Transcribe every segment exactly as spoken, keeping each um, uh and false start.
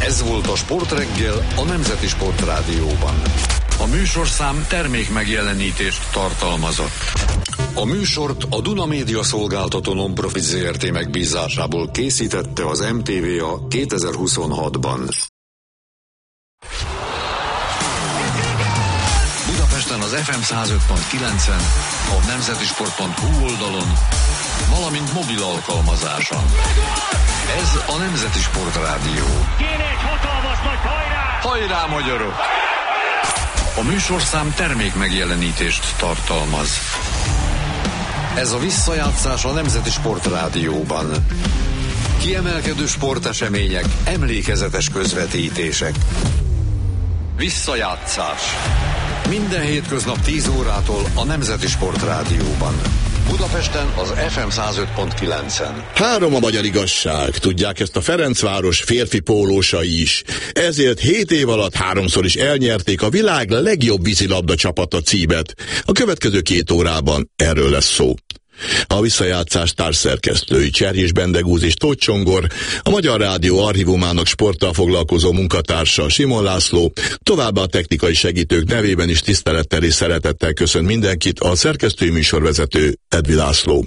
Ez volt a Sportreggel a Nemzeti Sportrádióban. A műsorszám termék megjelenítést tartalmazott. A műsort a Duna Média Szolgáltató Non-Profit zé er té megbízásából készítette az em té vé a kétezer-huszonhatban. Budapesten az ef em száz öt pont kilencen, a nemzetisport pont hu oldalon, valamint mobil alkalmazáson. Ez a Nemzeti Sportrádió. Kéne egy hatalmas nagy hajrá! Hajrá, magyarok! A műsorszám termék megjelenítést tartalmaz. Ez a visszajátszás a Nemzeti Sportrádióban. Kiemelkedő sportesemények, emlékezetes közvetítések. Visszajátszás. Minden hétköznap tíz órától a Nemzeti Sportrádióban. Budapesten az ef em száz öt pont kilencen. Három a magyar igazság. Tudják ezt a Ferencváros férfi pólósai is. Ezért hét év alatt háromszor is elnyerték a világ legjobb vízilabda csapata címet. A következő két órában erről lesz szó. A visszajátszás társszerkesztői Cserjés Bendegúz és Tóth Csongor, a Magyar Rádió archívumának sporttal foglalkozó munkatársa Simon László, továbbá a technikai segítők nevében is tisztelettel és szeretettel köszönt mindenkit a szerkesztői műsorvezető Edvi László.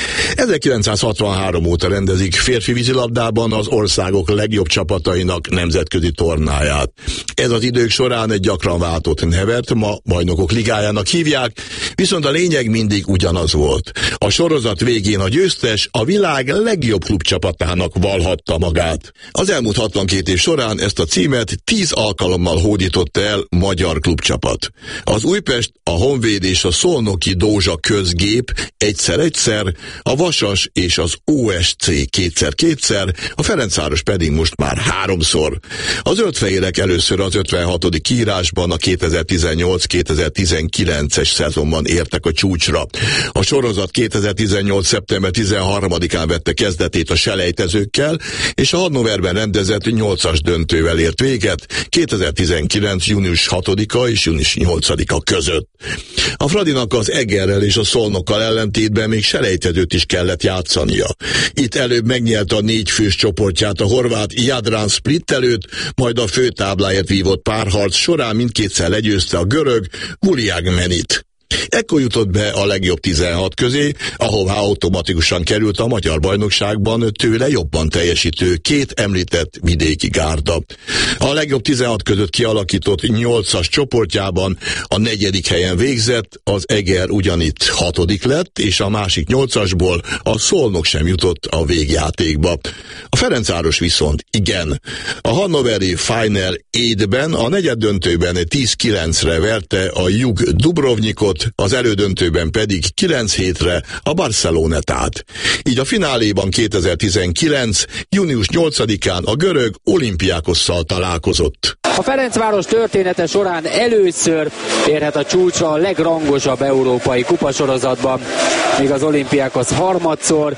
ezerkilencszázhatvanhárom óta rendezik férfi vízilabdában az országok legjobb csapatainak nemzetközi tornáját. Ez az idők során egy gyakran váltott nevet ma Bajnokok Ligájának hívják, viszont a lényeg mindig ugyanaz volt. A sorozat végén a győztes a világ legjobb klubcsapatának vallhatta magát. Az elmúlt hatvankét év során ezt a címet tíz alkalommal hódította el magyar klubcsapat. Az Újpest, a Honvéd és a Szolnoki Dózsa Közgép egyszer-egyszer, a Vasas és az o es cé kétszer-kétszer, a Ferencváros pedig most már háromszor. A zöldfehérek először az ötvenhatodik kiírásban a kétezer-tizennyolc kétezer-tizenkilences szezonban értek a csúcsra. A sorozat kétezer-tizennyolc szeptember tizenharmadikán vette kezdetét a selejtezőkkel, és a Hannoverben rendezett nyolcas döntővel ért véget kétezer-tizenkilenc június hatodika és június nyolcadika között. A Fradinak az Egerrel és a Szolnokkal ellentétben még selejtezőt is kellett játszania. Itt előbb megnyerte a négy fős csoportját a horvát Jadran Split előtt, majd a főtábláért vívott párharc során mindkétszer legyőzte a görög Guliagmenit. Ekkor jutott be a legjobb tizenhat közé, ahová automatikusan került a magyar bajnokságban tőle jobban teljesítő két említett vidéki gárda. A legjobb tizenhat között kialakított nyolcas csoportjában a negyedik helyen végzett, az Eger ugyanitt hatodik lett, és a másik nyolcasból a Szolnok sem jutott a végjátékba. A Ferencváros viszont igen. A hannoveri Final Eight-ben a negyeddöntőben tíz kilencre verte a Jug Dubrovnikot, az elődöntőben pedig kilenc hétre a Barcelonetát. Így a fináléban kétezer-tizenkilenc június nyolcadikán a görög Olimpiákosszal találkozott. A Ferencváros története során először érhet a csúcsra a legrangosabb európai kupasorozatban, míg az Olimpiákosz harmadszor,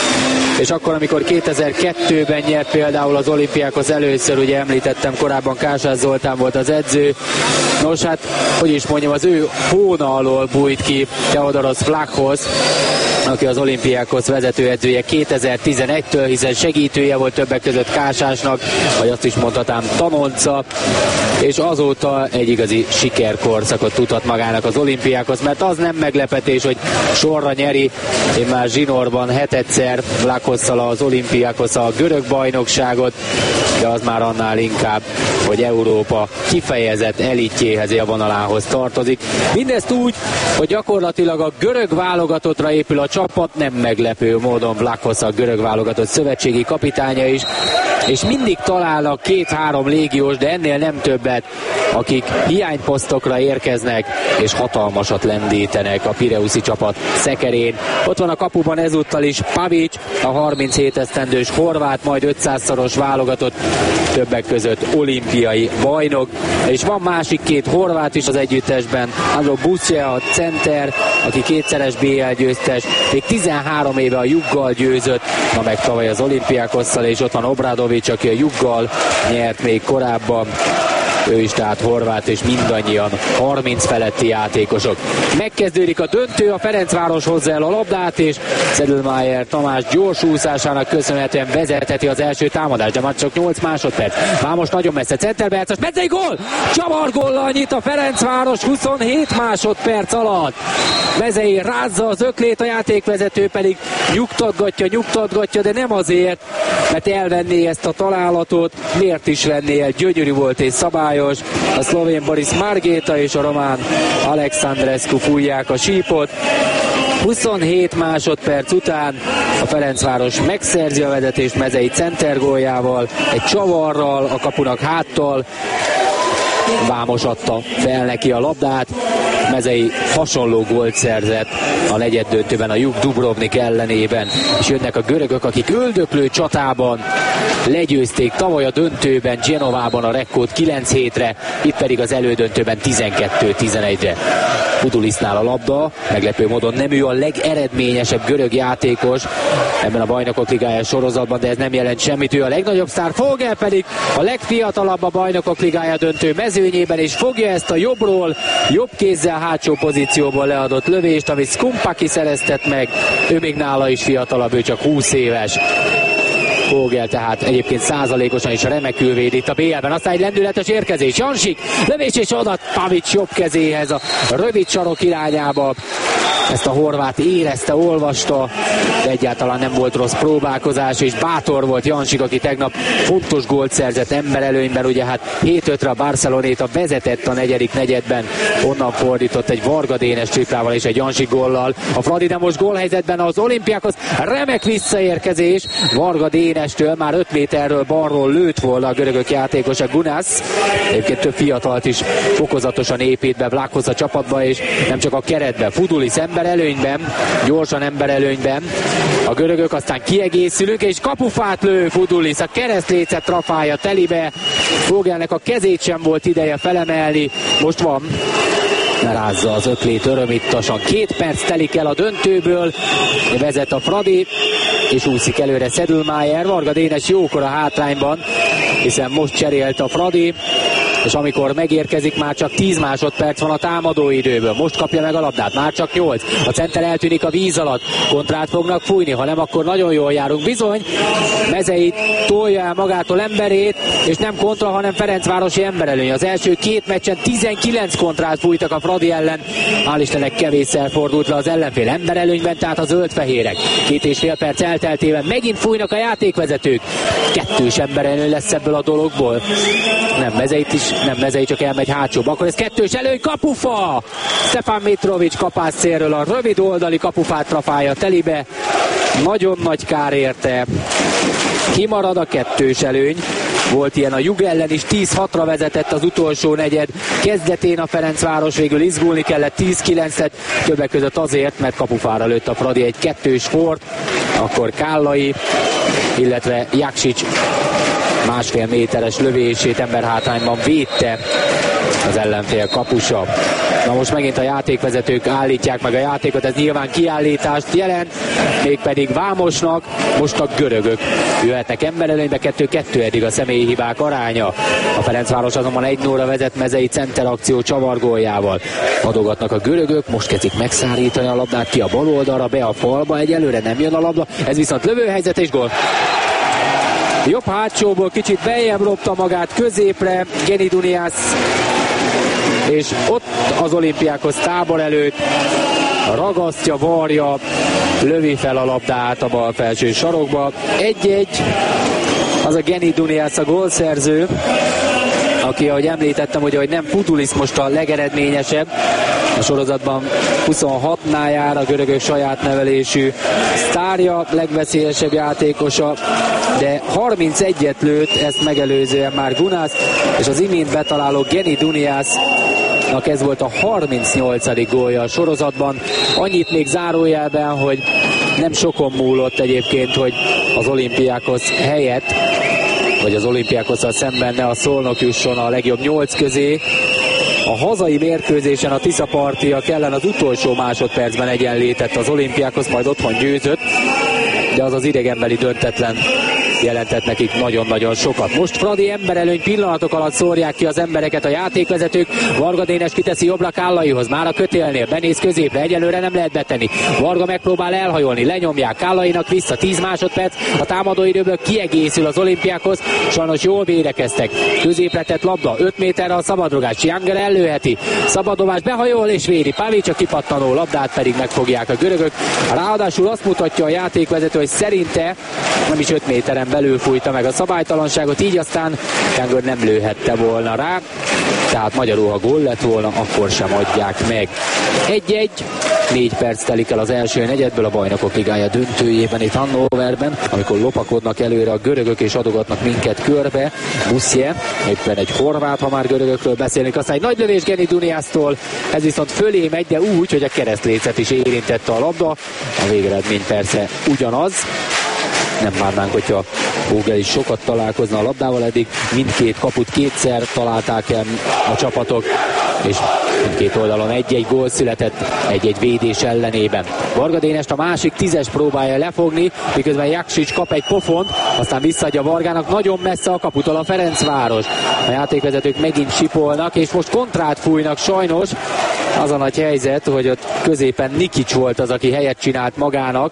és akkor, amikor kétezer-kettőben nyert például az Olimpiákosz először, ugye említettem korábban, Kásás Zoltán volt az edző. Nos, hát, hogy is mondjam, az ő hóna alól bújt ki Theodoros Vlachos, aki az Olimpiákosz vezetőedzője kétezer-tizenegytől, hiszen segítője volt többek között Kásásnak, vagy azt is mondhatám tanonca, és azóta egy igazi sikerkorszakot tudhat magának az Olimpiákosz, mert az nem meglepetés, hogy sorra nyeri, én már zsinórban hetedszer Vlachosszal az Olimpiákosz a görög bajnokságot, de az már annál inkább, hogy Európa kifejezett elitjéhez, élvonalához tartozik. Mindezt úgy, hogy gyakorlatilag a görög válogatottra épül a csapat, nem meglepő módon Vlachos a görög válogatott szövetségi kapitánya is, és mindig találnak két-három légiós, de ennél nem többet, akik hiányposztokra érkeznek, és hatalmasat lendítenek a pireuszi csapat szekerén. Ott van a kapuban ezúttal is Pavic, a harminchét esztendős horvát, majd ötszázszoros válogatott, többek között olimpiai bajnok, és van másik két horvát is az együttesben, Andro Busze, a center, aki kétszeres bé el győztes, még tizenhárom éve a Juggal győzött, ma meg tavaly az Olimpiákosszal, és ott van Obradovic, aki a Juggal nyert még korábban. ő is tehát horvát, és mindannyian harminc feletti játékosok. Megkezdődik a döntő, a Ferencváros hozza el a labdát, és Sedlmeier Tamás gyors úszásának köszönhetően vezetheti az első támadást, de már csak nyolc másodperc. Már most nagyon messze, centerbe játszás, Mezei gól! Csavargollal nyit a Ferencváros huszonhét másodperc alatt. Mezei rázza az öklét, a játékvezető pedig nyugtatgatja, nyugtatgatja, de nem azért, mert elvenné ezt a találatot. Miért is venné el? Gyönyörű volt és szabályos. A szlovén Boris Margéta és a román Alexandrescu fújják a sípot. huszonhét másodperc után a Ferencváros megszerzi a vezetést Mezei centergóljával, egy csavarral, a kapunak háttal. Vámos adta fel neki a labdát. Mezei hasonló gólt szerzett a negyeddöntőben a Juk Dubrovnik ellenében, és jönnek a görögök, akik öldöklő csatában legyőzték tavaly a döntőben Genovában a Rekkót kilenc hétre, itt pedig az elődöntőben tizenkettő tizenegyre. Fudulisnál a labda, meglepő módon nem ő a legeredményesebb görög játékos ebben a Bajnokok Ligája sorozatban, de ez nem jelent semmit, ő a legnagyobb sztár. Fogel pedig a legfiatalabb a Bajnokok Ligája döntő mezőnyében, és fogja ezt a jobbról, jobb kézzel hátsó pozícióból leadott lövést, amit Skumpaki szereztet meg, ő még nála is fiatalabb, ő csak húsz éves. Fogel tehát egyébként százalékosan is remekül véd itt a bé el-ben. Aztán egy lendületes érkezés. Jansik, lövés és oda Pavic jobb kezéhez a rövid sarok irányába. Ezt a horvát érezte, olvasta, de egyáltalán nem volt rossz próbálkozás, és bátor volt Jansik, aki tegnap fontos gólt szerzett emberelőnyben, ugye hát hét ötre a Barcelonéta vezetett a negyedik negyedben, onnan fordított egy Varga Dénes triplával és egy Jansik góllal. A Fradi de most gólhelyzetben az Olimpiákhoz remek visszaérkezés Varga Dénestől, már öt méterről balról lőtt volna a görögök játékosa Gunász. Egyébként több fiatalt is fokozatosan épít be Vlachhoz a csapatba, és nem csak a keretben. Fudulis emberelőnyben, gyorsan emberelőnyben. A görögök, aztán kiegészülünk, és kapufát lő Fudulis, a keresztlécet trafálja telibe. Fogelnek a kezét sem volt ideje felemelni, most van. Lerázza az öklét örömittasan. Két perc telik el a döntőből, vezet a Fradi, és úszik előre Sedlmeier. Varga Dénes jókora hátrányban, hiszen most cserélt a Fradi, és amikor megérkezik, már csak tíz másodperc van a támadó időből. Most kapja meg a labdát, már csak nyolc. A center eltűnik a víz alatt, kontrát fognak fújni, ha nem, akkor nagyon jól járunk. Bizony, Mezei tolja el magától emberét, és nem kontra, hanem Ferencvárosi emberelőny. Az első két meccsen tizenkilenc kontrát fújtak a Fradi ellen, hál' Istennek kevésszer fordult le az ellenfél emberelőnyben, tehát a zöldfehérek. Két és fél perc elteltében megint fújnak a játékvezetők. Kettős emberelőny lesz ebből a dologból. Nem, Mezeit is, nem Mezei, csak elmegy hátsóba. Akkor ez kettős előny, kapufa! Stefan Mitrovic kapás célről a rövid oldali kapufát trafálja telibe. Nagyon nagy kár érte. Kimarad a kettős előny. Volt ilyen a Jug ellen is, tíz hatra vezetett az utolsó negyed. Kezdetén a Ferencváros, végül izgulni kellett tíz kilencet, többek között azért, mert kapufára lőtt a Fradi egy kettős fort, akkor Kállai, illetve Jaksics másfél méteres lövését emberhátrányban védte az ellenfél kapusa. Na most megint a játékvezetők állítják meg a játékot, ez nyilván kiállítást jelent, mégpedig Vámosnak, most a görögök jöhetnek emberelőnybe, kettő-kettő eddig a személyi hibák aránya. A Ferencváros azonban egy nullra vezet Mezei centerakció csavargóljával. Adogatnak a görögök, most kezdik megszárítani a labdát ki a bal oldalra, be a falba, egyelőre nem jön a labda, ez viszont lövőhelyzet és gól. Jobb hátsóból kicsit beljebb lopta magát középre Geni Duniász, és ott az Olimpiákhoz tábor előtt ragasztja, varja, lövi fel a labdát a bal felső sarokba. Egy-egy, az a Geni Duniász a gólszerző, aki, ahogy említettem, ugye, hogy nem Fudulis most a legeredményesebb, a sorozatban huszonhatnál jár, a görögök saját nevelésű sztárja, legveszélyesebb játékosa, de harmincegyet lőtt, ezt megelőzően már Gunász, és az imént betaláló Geni Duniásznak ez volt a harmincnyolcadik gólja a sorozatban. Annyit még zárójelben, hogy nem sokon múlott egyébként, hogy az Olimpiákhoz helyett, vagy az Olimpiákozzal szemben ne a Szolnok jusson a legjobb nyolc közé. A hazai mérkőzésen a Tiszapartiak ellen az utolsó másodpercben egyenlített az Olimpiákhoz, majd otthon győzött, de az az idegenbeli döntetlen jelentett nekik nagyon-nagyon sokat. Most Fradi emberelőny pillanatok alatt szórják ki az embereket a játékvezetők. Varga Dénes kiteszi jobbra Kállaihoz, már a kötélnél, benéz középre, egyelőre nem lehet betenni. Varga megpróbál elhajolni, lenyomják Kállainak vissza, tíz másodperc, a támadó időből kiegészül az Olimpiákhoz, sajnos jól védekeztek. Középre tett labda, öt méterre a szabadrugás, Younger ellőheti, szabadobás behajol és védi, Pavic a kipattanó labdát pedig megfogják a görögök. Ráadásul azt mutatja a játékvezető, hogy szerinte nem is öt méteren belül fújta meg a szabálytalanságot, így aztán Younger nem lőhette volna rá, tehát magyarul, ha gól lett volna, akkor sem adják meg. egy-egy, négy perc telik el az első negyedből a Bajnokok Ligája döntőjében itt Hannoverben, amikor lopakodnak előre a görögök és adogatnak minket körbe. Buszje, éppen egy horvát, ha már görögökről beszélünk, aztán egy nagy lövés Geni Duniásztól, ez viszont fölé megy, de úgy, hogy a keresztlécet is érintette a labda. A végeredmény persze ugyanaz. Nem várnánk, hogyha Vogel is sokat találkozna a labdával, eddig mindkét kaput kétszer találták el a csapatok, és mindkét oldalon egy-egy gól született egy-egy védés ellenében. Varga Dénest a másik tízes próbálja lefogni, miközben Jaksics kap egy pofont, aztán visszaadja Vargának nagyon messze a kaputól a Ferencváros. A játékvezetők megint sipolnak, és most kontrát fújnak sajnos. Az a nagy helyzet, hogy ott középen Nikic volt az, aki helyet csinált magának.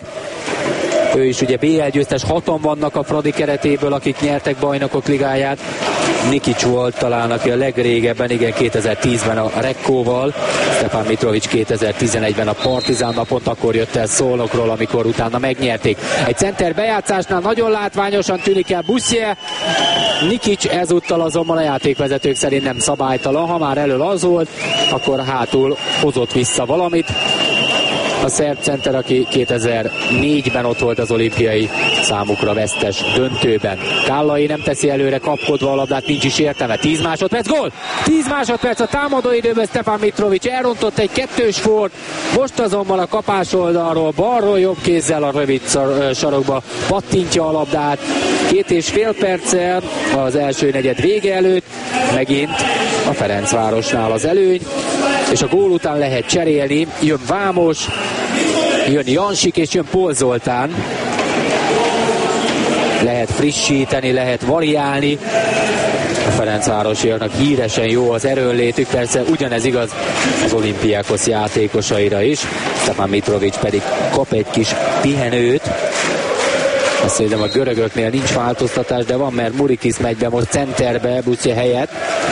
Ő is ugye bé el győztes, hatan vannak a Fradi keretéből, akik nyertek Bajnokok Ligáját. Nikic volt talán, aki a legrégebben, igen, kétezer-tízben a Rekkóval, Stefan Mitrovic kétezer-tizenegyben a Partizánnal, pont akkor jött el Szolnokról, amikor utána megnyerték. Egy center bejátszásnál nagyon látványosan tűnik el Buszje, Nikic ezúttal azonban a játékvezetők szerint nem szabálytalan, ha már elől az volt, akkor hátul hozott vissza valamit. A szerb center, aki kétezer-négyben ott volt az olimpiai számukra vesztes döntőben. Kállai nem teszi előre kapkodva a labdát, nincs is értelme. tíz másodperc, gól! tíz másodperc a támadó időben Stefan Mitrovic elrontott egy kettős fort, most azonban a kapás oldalról balról jobb kézzel a rövid sarokba pattintja a labdát. Két és fél perccel az első negyed vége előtt, megint a Ferencvárosnál az előny, és a gól után lehet cserélni, jön Vámos, jön Jansik és jön Pól Zoltán. Lehet frissíteni, lehet variálni. A Ferencvárosiaknak híresen jó az erőnlétük, persze ugyanez igaz az Olimpiákos játékosaira is. Stefan Mitrovic pedig kap egy kis pihenőt. Azt hiszem, a görögöknél nincs változtatás, de van, mert Murikis megy be most centerbe Buszje helyett.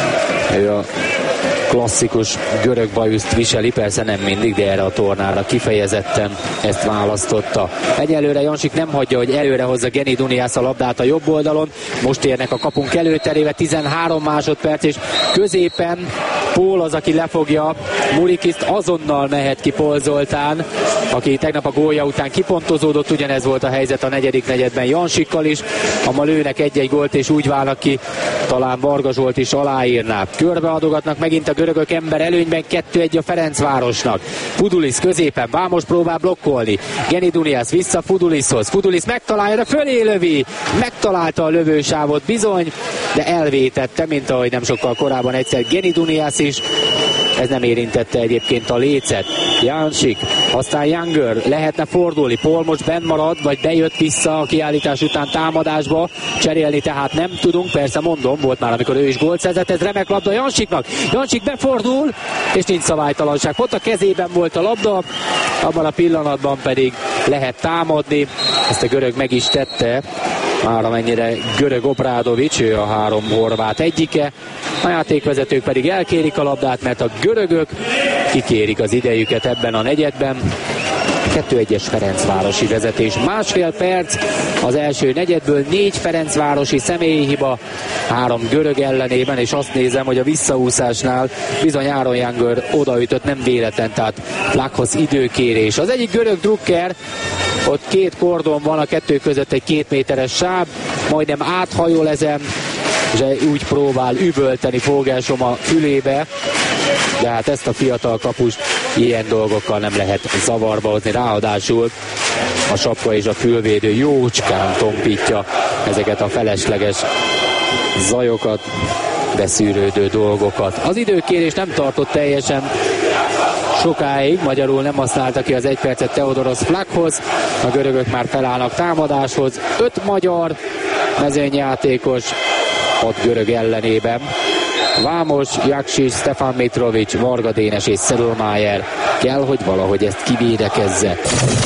Ő a klasszikus görög bajuszt viseli, persze nem mindig, de erre a tornára kifejezetten ezt választotta. Egyelőre Jansik nem hagyja, hogy előre hozza Geni Duniász a labdát a jobb oldalon. Most érnek a kapunk előterébe, tizenhárom másodperc, és középen Pól az, aki lefogja Murikiszt, azonnal mehet ki Pól Zoltán, aki tegnap a gólja után kipontozódott, ugyanez volt a helyzet a negyedik negyedben Jansikkal is, ama lőnek egy-egy gólt, és úgy válnak ki, talán Varga Zsolt is aláírná. Körbeadogatnak megint a görögök ember előnyben, kettő egy a Ferencvárosnak. Fudulis középen, Vámos próbál blokkolni. Geni Duniász vissza Fudulishoz. Fudulis megtalálja, de fölé lövi. Megtalálta a lövősávot bizony, de elvétette, mint ahogy nem sokkal korábban egyszer Geni Duniász is. Ez nem érintette egyébként a lécet. Jansik, aztán Younger, lehetne fordulni. Paul most benn marad, vagy bejött vissza a kiállítás után támadásba. Cserélni tehát nem tudunk, persze mondom, volt már, amikor ő is gólt szerzett, ez remek labda Jansiknak. Jansik befordul, és nincs szabálytalanság. Pont a kezében volt a labda, abban a pillanatban pedig lehet támadni. Ezt a görög meg is tette, már amennyire görög Obrádovics, ő a három horvát egyike. A játékvezetők pedig elkérik a labdát, mert a görögök kikérik az idejüket ebben a negyedben. kettő egyes Ferencvárosi vezetés. Másfél perc az első negyedből, négy Ferencvárosi személyi hiba, három görög ellenében, és azt nézem, hogy a visszaúszásnál bizony Áron Younger odaütött, nem véletlen, tehát Flakhoz időkérés. Az egyik görög drukker, ott két kordon van, a kettő között egy két méteres sáv, majdnem áthajol ezen, és úgy próbál üvölteni Fogelsom a fülébe, de hát ezt a fiatal kapust ilyen dolgokkal nem lehet zavarba hozni, ráadásul a sapka és a fülvédő jócskán tompítja ezeket a felesleges zajokat, beszűrődő dolgokat. Az időkérés nem tartott teljesen sokáig, magyarul nem használta ki az egy percet Theodoros Flakhoz, a görögök már felállnak támadáshoz, öt magyar, mezőnyjátékos, hat görög ellenében. Vámos, Jaksis, Stefan Mitrovic, Varga Dénes és Sedlmeier kell, hogy valahogy ezt kivédekezze.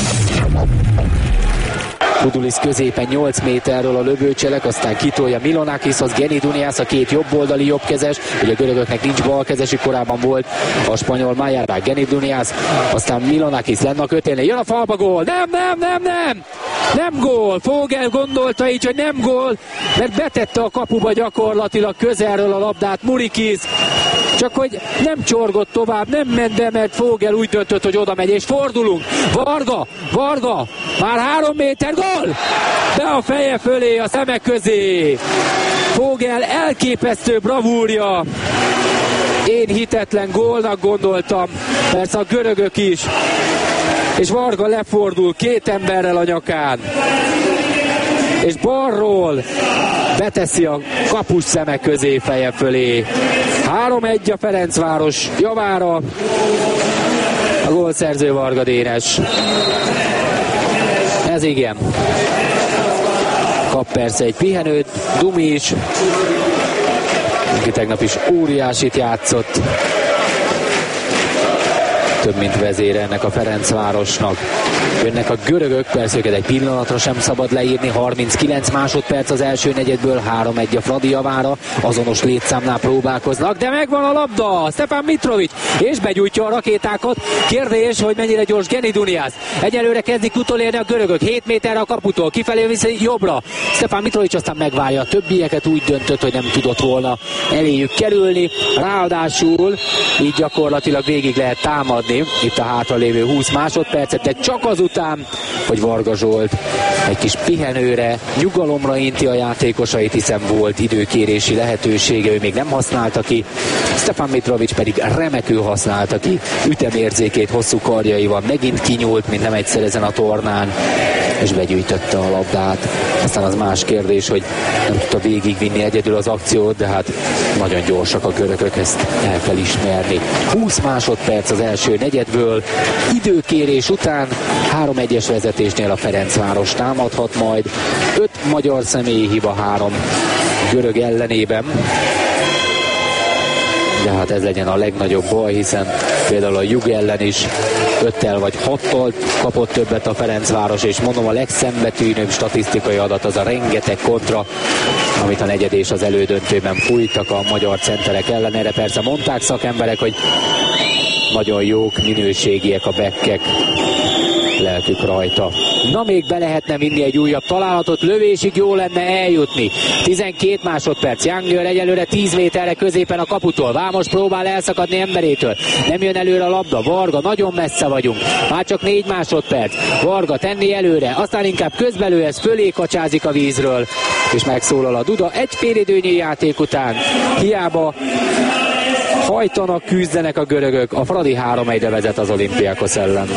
Kudulis középen nyolc méterről a lövőcselek, aztán kitolja Milonakishoz, Genidunias, a két jobboldali jobbkezes, ugye a görögöknek nincs balkezesi, korábban volt a spanyol Mayer, Genidunias, aztán Milonakis lenne a kötélnél, jön a falba, gól, nem, nem, nem, nem, nem gól, Vogel gondolta így, hogy nem gól, mert betette a kapuba gyakorlatilag közelről a labdát Murikis, csak hogy nem csorgott tovább, nem ment be, mert Vogel úgy döntött, hogy oda megy, és fordulunk. Varga, Varga, már három méter, gól! Be a feje fölé, a szemek közé. Vogel elképesztő bravúrja. Én hitetlen gólnak gondoltam, persze a görögök is. És Varga lefordul két emberrel a nyakán. És balról beteszi a kapus szemek közé, feje fölé. három egy a Ferencváros javára. A gólszerző Varga Dénes. Ez igen. Kap persze egy pihenőt, Dumi is, aki tegnap is óriásit játszott. Több mint vezére ennek a Ferencvárosnak. Jönnek a görögök, persze őket egy pillanatra sem szabad leírni, harminckilenc másodperc az első negyedből, három egy a Fradi javára, azonos létszámnál próbálkoznak, de megvan a labda, Stefan Mitrovic, és begyújtja a rakétákat. Kérdés, hogy mennyire gyors Genidunias. Egyelőre kezdik utolérni a görögök, hét méterre a kaputól, kifelé vissza jobbra. Stefan Mitrovic aztán megvárja a többieket, úgy döntött, hogy nem tudott volna eléjük kerülni, ráadásul így gyakorlatilag végig lehet támadni itt a hátralévő húsz másodpercet, de csak azután, hogy Varga Zsolt egy kis pihenőre, nyugalomra inti a játékosait, hiszen volt időkérési lehetősége, ő még nem használta ki, Stefan Mitrovic pedig remekül használta ki ütemérzékét, hosszú karjaival, megint kinyúlt, mint nem egyszer ezen a tornán, és begyűjtötte a labdát. Aztán az más kérdés, hogy nem tudta végigvinni egyedül az akciót, de hát nagyon gyorsak a görögök, ezt el kell ismerni. húsz másodperc az első negyedből, időkérés után három egyes vezetésnél a Ferencváros támadhat majd, öt magyar személyi hiba, három görög ellenében. De hát ez legyen a legnagyobb baj, hiszen például a Jug ellen is öttel vagy hattal kapott többet a Ferencváros, és mondom, a legszembetűnőbb statisztikai adat az a rengeteg kontra, amit a negyed és az elődöntőben fújtak a magyar centerek ellenére. Persze mondták szakemberek, hogy nagyon jók, minőségiek a bekkek, lelkük rajta. Na, még be lehetne vinni egy újabb találatot, lövésig jó lenne eljutni. tizenkét másodperc, Younger egyelőre tíz méterre középen a kaputól, Vámos próbál elszakadni emberétől, nem jön előre a labda, Varga, nagyon messze vagyunk, már csak négy másodperc, Varga tenni előre, aztán inkább közbelő, ez fölé kacsázik a vízről, és megszólal a duda, egy félidőnyi játék után, hiába hajtanak, küzdenek a görögök, a Fradi három egyre vezet az Olympiakos ellen.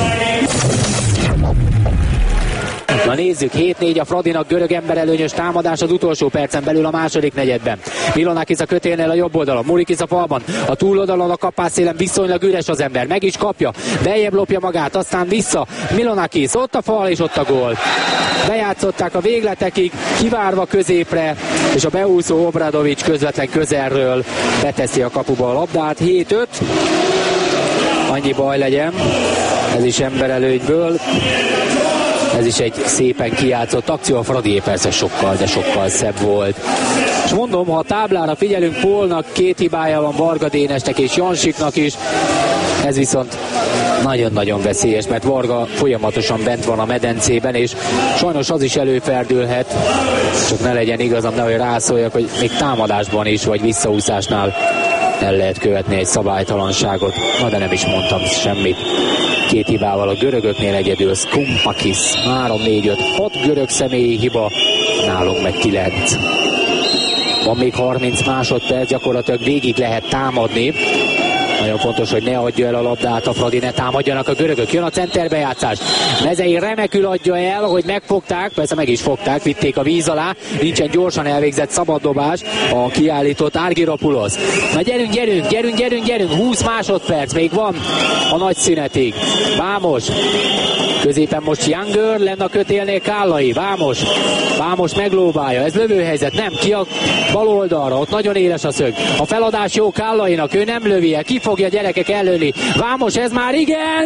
Na nézzük, hét négy a Fradinak, görög ember előnyös támadás az utolsó percen belül a második negyedben. Milonakis a kötélnél a jobb oldalon, Murikis a falban, a túloldalon a kapásszélen viszonylag üres az ember, meg is kapja, beljebb lopja magát, aztán vissza, Milonakis, ott a fal és ott a gól. Bejátszották a végletekig, kivárva középre, és a beúszó Obradovics közvetlen közelről beteszi a kapuba a labdát, hét öt, annyi baj legyen, ez is emberelőnyből. Ez is egy szépen kijátszott akció, a Fradié persze sokkal, de sokkal szebb volt. És mondom, ha a táblára figyelünk, Pólnak két hibája van, Varga Dénesnek és Jansiknak is, ez viszont nagyon-nagyon veszélyes, mert Varga folyamatosan bent van a medencében, és sajnos az is előferdülhet, csak ne legyen igazam, nehogy rászóljak, hogy még támadásban is, vagy visszaúszásnál el lehet követni egy szabálytalanságot, na de nem is mondtam semmit. Két hibával a görögöknél egyedül Skumpakis, három négy öt hat görög személyi hiba, nálunk meg kilenc. Van még harminc másodperc, gyakorlatilag végig lehet támadni. Nagyon fontos, hogy ne adja el a labdát a Fradi, ne támadjanak a görögök. Jön a centerbejátszás. Mezei remekül adja el, hogy megfogták, persze meg is fogták, vitték a víz alá. Nincsen gyorsan elvégzett szabaddobás a kiállított Argyropoulos. Na gyerünk, gyerünk, gyerünk, gyerünk, gyerünk. húsz másodperc még van a nagy szünetig. Vámos. Középen most Younger, lenne a kötélnél Kállai. Vámos. Vámos meglóbálja. Ez lövőhelyzet. Nem, ki a bal oldalra. Ott nagyon éles a szög. A feladás jó Kállainak. Ő nem lövi el. Ki fogja gyerekek ellőni. Vámos, ez már igen.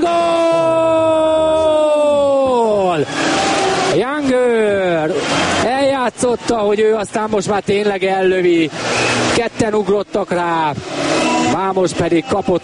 Gól! Younger eljátszotta, hogy ő aztán most már tényleg ellövi. Ketten ugrottak rá. Vámos pedig kapott